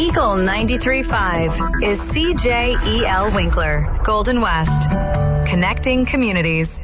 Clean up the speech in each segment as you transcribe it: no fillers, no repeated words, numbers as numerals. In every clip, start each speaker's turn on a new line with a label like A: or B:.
A: Eagle 93.5 is CJEL Winkler, Golden West. Connecting communities.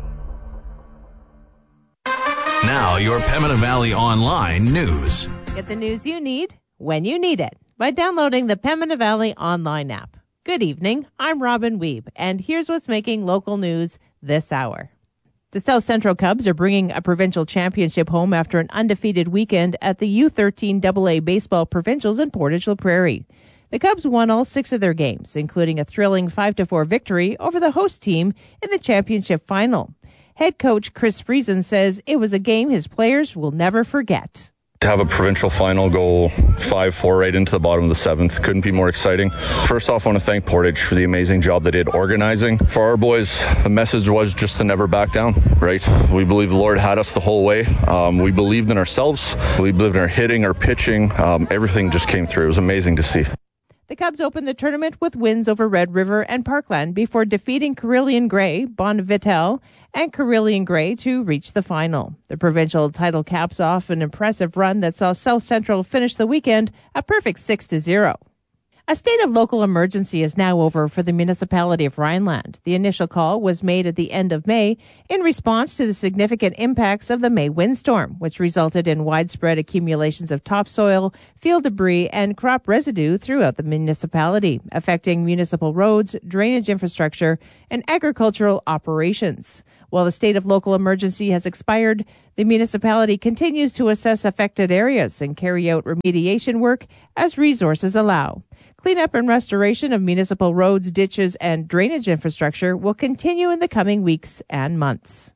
B: Now, your Pembina Valley Online news.
C: Get the news you need when you need it by downloading the Pembina Valley Online app. Good evening, I'm Robin Weeb, and here's what's making local news this hour. The South Central Cubs are bringing a provincial championship home after an undefeated weekend at the U13 AA Baseball Provincials in Portage La Prairie. The Cubs won all 6 of their games, including a thrilling 5-4 victory over the host team in the championship final. Head coach Chris Friesen says it was a game his players will never forget.
D: To have a provincial final go 5-4 right into the bottom of the 7th couldn't be more exciting. First off, I want to thank Portage for the amazing job they did organizing. For our boys, the message was just to never back down, right? We believe the Lord had us the whole way. We believed in ourselves. We believed in our hitting, our pitching. Everything just came through. It was amazing to see.
C: The Cubs opened the tournament with wins over Red River and Parkland before defeating Carilion Grey, Bonnevitel, and Carilion Grey to reach the final. The provincial title caps off an impressive run that saw South Central finish the weekend a perfect 6-0. A state of local emergency is now over for the municipality of Rhineland. The initial call was made at the end of May in response to the significant impacts of the May windstorm, which resulted in widespread accumulations of topsoil, field debris, and crop residue throughout the municipality, affecting municipal roads, drainage infrastructure, and agricultural operations. While the state of local emergency has expired, the municipality continues to assess affected areas and carry out remediation work as resources allow. Cleanup and restoration of municipal roads, ditches, and drainage infrastructure will continue in the coming weeks and months.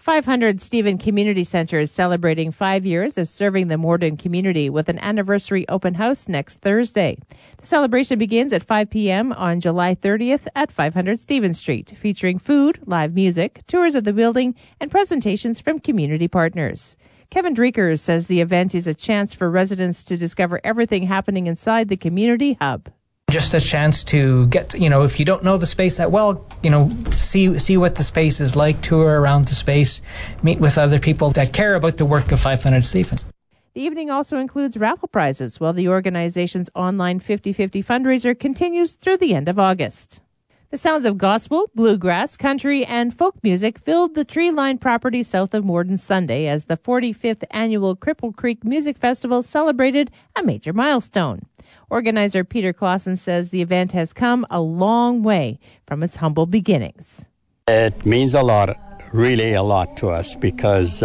C: 500 Stephen Community Centre is celebrating 5 years of serving the Morden community with an anniversary open house next Thursday. The celebration begins at 5 p.m. on July 30th at 500 Stephen Street, featuring food, live music, tours of the building, and presentations from community partners. Kevin Dreekers says the event is a chance for residents to discover everything happening inside the community hub.
E: Just a chance to get, if you don't know the space that well, see what the space is like, tour around the space, meet with other people that care about the work of 500 Stephen.
C: The evening also includes raffle prizes, while the organization's online 50-50 fundraiser continues through the end of August. The sounds of gospel, bluegrass, country, and folk music filled the tree-lined property south of Morden Sunday as the 45th annual Cripple Creek Music Festival celebrated a major milestone. Organizer Peter Clausen says the event has come a long way from its humble beginnings.
F: It means a lot, really a lot to us, because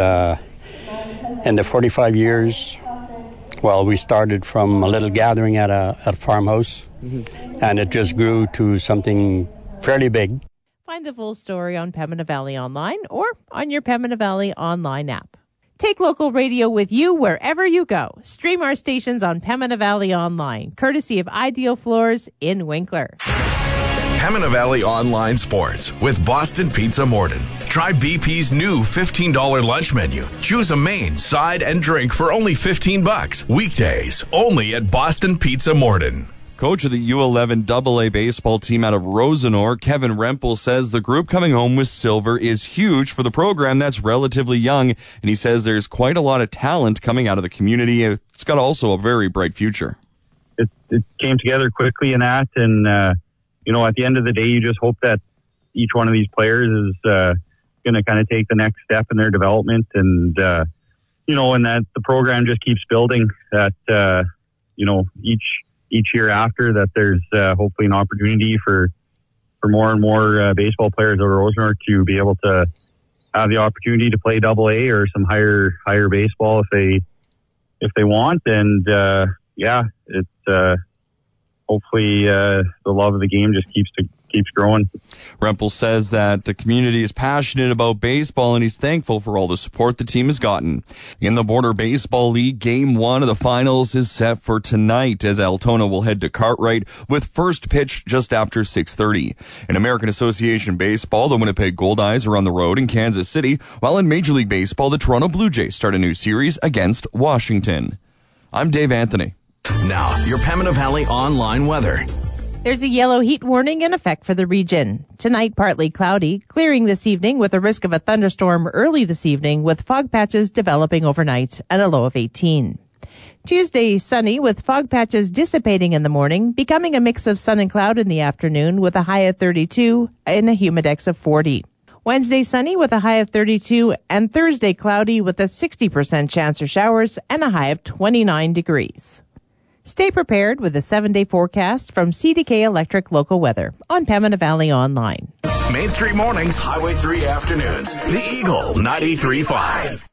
F: in the 45 years, we started from a little gathering at a farmhouse, and it just grew to something fairly big.
C: Find the full story on Pembina Valley Online or on your Pembina Valley Online app. Take local radio with you wherever you go. Stream our stations on Pembina Valley Online, courtesy of Ideal Floors in Winkler.
B: Pembina Valley Online Sports with Boston Pizza Morden. Try BP's new $15 lunch menu. Choose a main, side, and drink for only $15. Weekdays, only at Boston Pizza Morden.
G: Coach of the U11 AA baseball team out of Rosenor, Kevin Rempel, says the group coming home with silver is huge for the program that's relatively young, and he says there's quite a lot of talent coming out of the community. It's got also a very bright future.
H: It came together quickly in that, and at the end of the day, you just hope that each one of these players is going to kind of take the next step in their development, and and that the program just keeps building. That each year after that, there's hopefully an opportunity for more and more baseball players over Rosenor to be able to have the opportunity to play AA or some higher baseball if they want, and it's hopefully the love of the game just keeps growing.
G: Rempel says that the community is passionate about baseball and he's thankful for all the support the team has gotten. In the Border Baseball League, Game 1 of the finals is set for tonight as Altona will head to Cartwright with first pitch just after 6:30. In American Association Baseball, the Winnipeg Goldeyes are on the road in Kansas City, while in Major League Baseball, the Toronto Blue Jays start a new series against Washington. I'm Dave Anthony.
B: Now, your Pembina Valley Online weather.
C: There's a yellow heat warning in effect for the region. Tonight, partly cloudy, clearing this evening with a risk of a thunderstorm early this evening with fog patches developing overnight and a low of 18. Tuesday, sunny with fog patches dissipating in the morning, becoming a mix of sun and cloud in the afternoon with a high of 32 and a humidex of 40. Wednesday, sunny with a high of 32, and Thursday, cloudy with a 60% chance of showers and a high of 29 degrees. Stay prepared with a 7-day forecast from CDK Electric Local Weather on Pembina Valley Online.
B: Main Street Mornings, Highway 3 Afternoons. The Eagle 93.5.